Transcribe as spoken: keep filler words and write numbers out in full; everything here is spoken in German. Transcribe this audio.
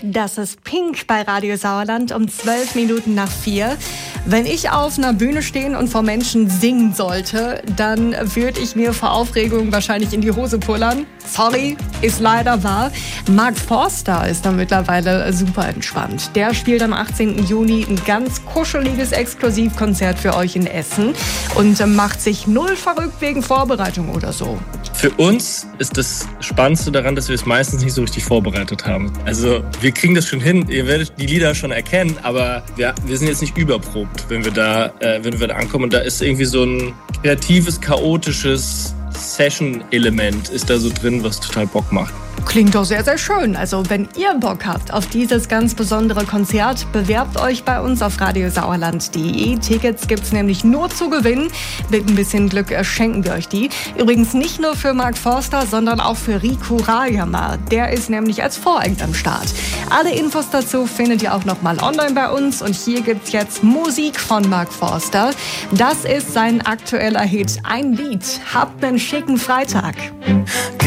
Das ist Pink bei Radio Sauerland um zwölf Minuten nach vier. Wenn ich auf einer Bühne stehen und vor Menschen singen sollte, dann würde ich mir vor Aufregung wahrscheinlich in die Hose pullern. Sorry, ist leider wahr. Mark Forster ist da mittlerweile super entspannt. Der spielt am achtzehnten Juni ein ganz kuscheliges Exklusivkonzert für euch in Essen und macht sich null verrückt wegen Vorbereitung oder so. Für uns ist das Spannendste daran, dass wir es meistens nicht so richtig vorbereitet haben. Also wir kriegen das schon hin, ihr werdet die Lieder schon erkennen, aber wir, wir sind jetzt nicht überprobt, wenn wir da, äh, wenn wir da ankommen. Und da ist irgendwie so ein kreatives, chaotisches Session-Element ist da so drin, was total Bock macht. Klingt doch sehr, sehr schön. Also wenn ihr Bock habt auf dieses ganz besondere Konzert, bewerbt euch bei uns auf radiosauerland punkt de. Tickets gibt's nämlich nur zu gewinnen. Mit ein bisschen Glück schenken wir euch die. Übrigens nicht nur für Mark Forster, sondern auch für Riku Rajama. Der ist nämlich als Voract am Start. Alle Infos dazu findet ihr auch nochmal online bei uns. Und hier gibt's jetzt Musik von Mark Forster. Das ist sein aktueller Hit. Ein Lied. Habt einen schicken Freitag.